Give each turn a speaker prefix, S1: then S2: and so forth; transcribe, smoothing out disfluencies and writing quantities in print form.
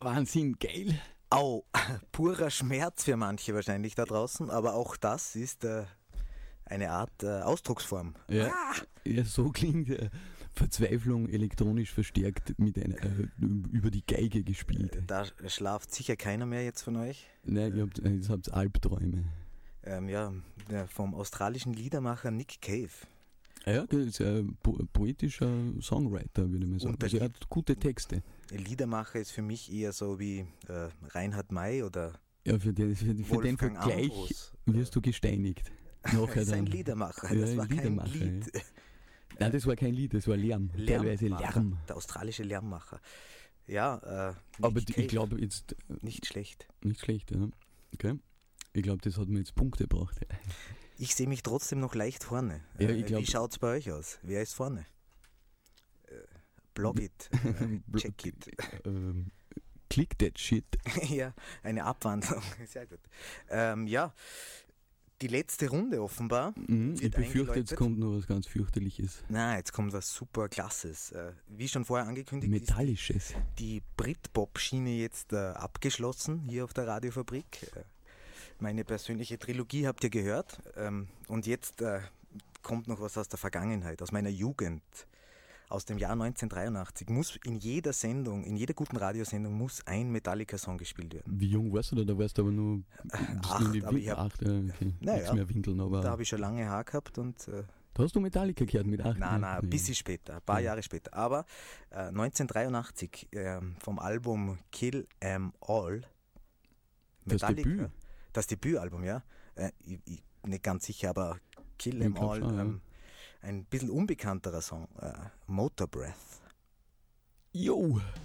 S1: Wahnsinn, geil.
S2: Au, purer Schmerz für manche wahrscheinlich da draußen, aber auch das ist eine Art Ausdrucksform.
S1: Ja, ja, so klingt Verzweiflung elektronisch verstärkt mit über die Geige gespielt.
S2: Da schlaft sicher keiner mehr jetzt von euch.
S1: Nein, jetzt habt ihr Albträume.
S2: Vom australischen Liedermacher Nick Cave.
S1: Ja, das ist ein poetischer Songwriter, würde man sagen. Also er hat gute Texte.
S2: Liedermacher ist für mich eher so wie Reinhard May oder
S1: ja, für den Vergleich
S2: Ambros.
S1: wirst du gesteinigt.
S2: Das ist ein Liedermacher, das war kein Lied.
S1: Ja. Nein, das war kein Lied, das war Lärm. Teilweise Lärm.
S2: Der australische Lärmmacher. Ja,
S1: aber ich glaube jetzt...
S2: Nicht schlecht.
S1: Nicht schlecht, ja. Okay. Ich glaube, das hat mir jetzt Punkte gebracht.
S2: Ich sehe mich trotzdem noch leicht vorne.
S1: Ja,
S2: wie schaut es bei euch aus? Wer ist vorne? Blog it, check it.
S1: Click that shit.
S2: Ja, eine Abwandlung. Sehr gut. Die letzte Runde offenbar.
S1: Ich befürchte, jetzt kommt noch was ganz fürchterliches.
S2: Nein, jetzt kommt was super Klasses. Wie schon vorher angekündigt,
S1: Metallisches.
S2: ist die Britpop-Schiene jetzt abgeschlossen hier auf der Radiofabrik. Meine persönliche Trilogie habt ihr gehört. Und jetzt kommt noch was aus der Vergangenheit, aus meiner Jugend. Aus dem Jahr 1983 muss in jeder Sendung, in jeder guten Radiosendung muss ein Metallica-Song gespielt werden.
S1: Wie jung warst du da? Da warst du aber nur
S2: 8, aber ich habe
S1: okay. Nichts mehr Windeln, aber
S2: da habe ich schon lange Haar gehabt und
S1: da hast du Metallica gehört mit 8?
S2: Nein, ein bisschen später, ein paar Jahre später. Aber 1983 vom Album Kill 'Em All Metallica, das Debütalbum, ja. Ich nicht ganz sicher, aber Kill 'Em All,
S1: schon,
S2: ein bisschen unbekannterer Song, Motor Breath.
S1: Jo!